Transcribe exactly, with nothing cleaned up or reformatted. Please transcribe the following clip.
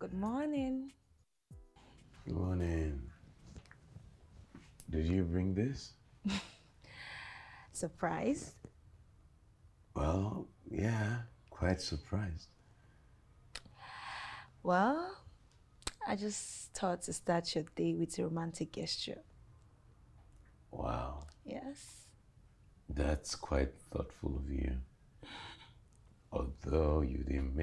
Good morning. Good morning. Did you bring this? Surprise? Well, yeah, quite surprised. Well, I just thought to start your day with a romantic gesture. Wow, Yes. that's quite thoughtful of you. Although you didn't